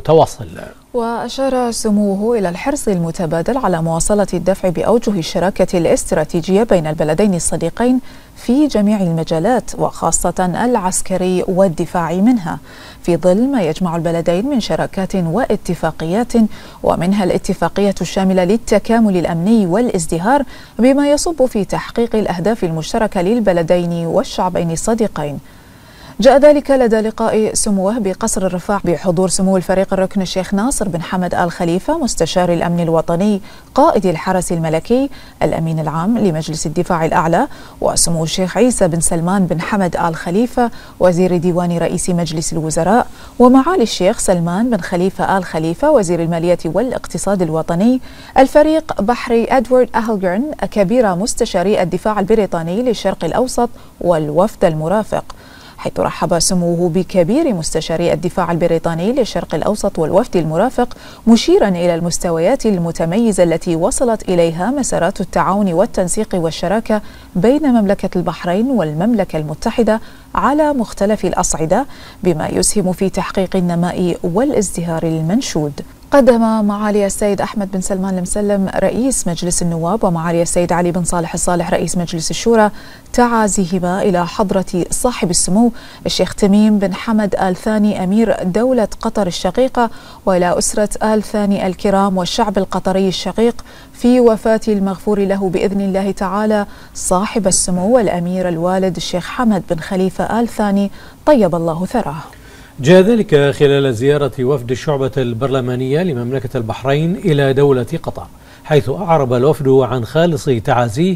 متواصل. وأشار سموه إلى الحرص المتبادل على مواصلة الدفع بأوجه الشراكة الاستراتيجية بين البلدين الصديقين في جميع المجالات وخاصة العسكري والدفاع منها، في ظل ما يجمع البلدين من شراكات واتفاقيات، ومنها الاتفاقية الشاملة للتكامل الأمني والازدهار بما يصب في تحقيق الأهداف المشتركة للبلدين والشعبين الصديقين. جاء ذلك لدى لقاء سموه بقصر الرفاع بحضور سمو الفريق الركن الشيخ ناصر بن حمد آل خليفة مستشار الأمن الوطني قائد الحرس الملكي الأمين العام لمجلس الدفاع الأعلى، وسمو الشيخ عيسى بن سلمان بن حمد آل خليفة وزير ديوان رئيس مجلس الوزراء، ومعالي الشيخ سلمان بن خليفة آل خليفة وزير المالية والاقتصاد الوطني، الفريق بحري أدوارد أهلغرن كبير مستشاري الدفاع البريطاني للشرق الأوسط والوفد المرافق، حيث رحب سموه بكبير مستشاري الدفاع البريطاني للشرق الأوسط والوفد المرافق، مشيرا إلى المستويات المتميزة التي وصلت إليها مسارات التعاون والتنسيق والشراكة بين مملكة البحرين والمملكة المتحدة على مختلف الأصعدة، بما يسهم في تحقيق النماء والازدهار المنشود. قدم معالي السيد أحمد بن سلمان المسلم رئيس مجلس النواب ومعالي السيد علي بن صالح الصالح رئيس مجلس الشورى تعازيهما إلى حضرة صاحب السمو الشيخ تميم بن حمد آل ثاني أمير دولة قطر الشقيقة، وإلى أسرة آل ثاني الكرام والشعب القطري الشقيق في وفاة المغفور له بإذن الله تعالى صاحب السمو الأمير الوالد الشيخ حمد بن خليفة آل ثاني طيب الله ثراه. جاء ذلك خلال زيارة وفد الشعبة البرلمانية لمملكة البحرين إلى دولة قطر، حيث أعرب الوفد عن خالص تعازيه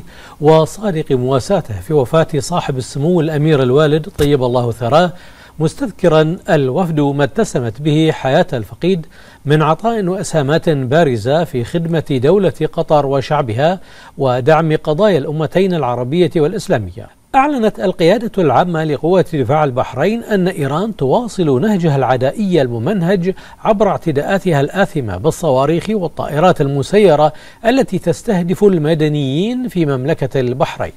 وصادق مواساته في وفاة صاحب السمو الأمير الوالد طيب الله ثراه، مستذكرا الوفد ما اتسمت به حياة الفقيد من عطاء وأسهامات بارزة في خدمة دولة قطر وشعبها ودعم قضايا الأمتين العربية والإسلامية. أعلنت القيادة العامة لقوة دفاع البحرين أن إيران تواصل نهجها العدائي الممنهج عبر اعتداءاتها الآثمة بالصواريخ والطائرات المسيرة التي تستهدف المدنيين في مملكة البحرين.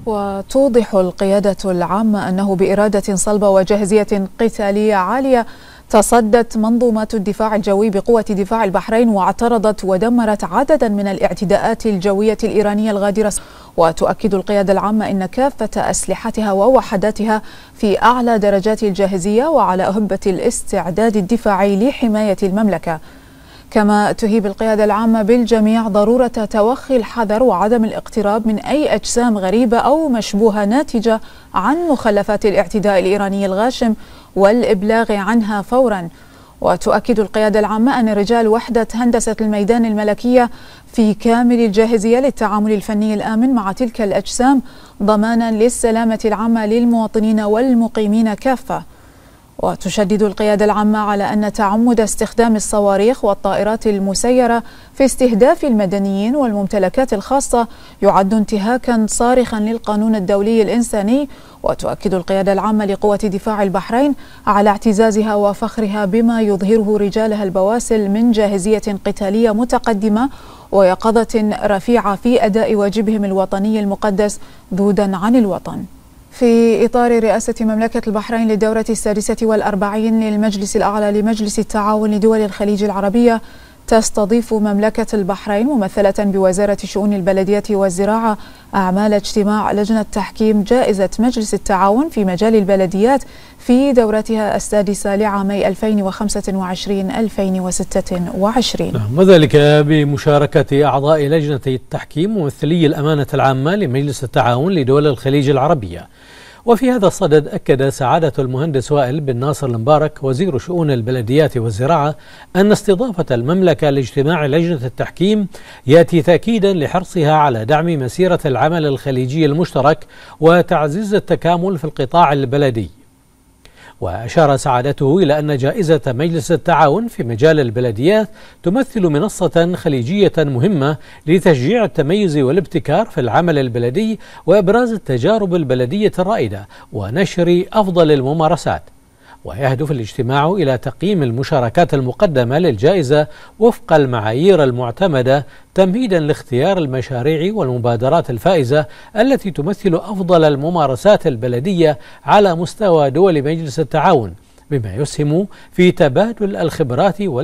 وتوضح القيادة العامة أنه بإرادة صلبة وجاهزية قتالية عالية تصدت منظومات الدفاع الجوي بقوة دفاع البحرين واعترضت ودمرت عددا من الاعتداءات الجوية الإيرانية الغادرة. وتؤكد القيادة العامة أن كافة أسلحتها ووحداتها في أعلى درجات الجاهزية وعلى أهبة الاستعداد الدفاعي لحماية المملكة. كما تهيب القيادة العامة بالجميع ضرورة توخي الحذر وعدم الاقتراب من أي أجسام غريبة أو مشبوهة ناتجة عن مخلفات الاعتداء الإيراني الغاشم والإبلاغ عنها فورا. وتؤكد القيادة العامة أن رجال وحدة هندسة الميدان الملكية في كامل الجاهزية للتعامل الفني الآمن مع تلك الأجسام ضمانا للسلامة العامة للمواطنين والمقيمين كافة. وتشدد القيادة العامة على أن تعمد استخدام الصواريخ والطائرات المسيرة في استهداف المدنيين والممتلكات الخاصة يعد انتهاكا صارخا للقانون الدولي الإنساني. وتؤكد القيادة العامة لقوة دفاع البحرين على اعتزازها وفخرها بما يظهره رجالها البواسل من جاهزية قتالية متقدمة ويقظة رفيعة في أداء واجبهم الوطني المقدس ذودا عن الوطن. في إطار رئاسة مملكة البحرين للدورة 46 للمجلس الأعلى لمجلس التعاون لدول الخليج العربية، تستضيف مملكة البحرين ممثلة بوزارة شؤون البلدية والزراعة أعمال اجتماع لجنة تحكيم جائزة مجلس التعاون في مجال البلديات في دورتها السادسة لعامي 2025-2026. وذلك بمشاركة أعضاء لجنة التحكيم ممثلي الأمانة العامة لمجلس التعاون لدول الخليج العربية. وفي هذا الصدد أكد سعادة المهندس وائل بن ناصر المبارك وزير شؤون البلديات والزراعة أن استضافة المملكة لاجتماع لجنة التحكيم يأتي تأكيدا لحرصها على دعم مسيرة العمل الخليجي المشترك وتعزيز التكامل في القطاع البلدي. وأشار سعادته إلى أن جائزة مجلس التعاون في مجال البلديات تمثل منصة خليجية مهمة لتشجيع التميز والابتكار في العمل البلدي وإبراز التجارب البلدية الرائدة ونشر أفضل الممارسات. ويهدف الاجتماع إلى تقييم المشاركات المقدمة للجائزة وفق المعايير المعتمدة تمهيدا لاختيار المشاريع والمبادرات الفائزة التي تمثل أفضل الممارسات البلدية على مستوى دول مجلس التعاون، بما يسهم في تبادل الخبرات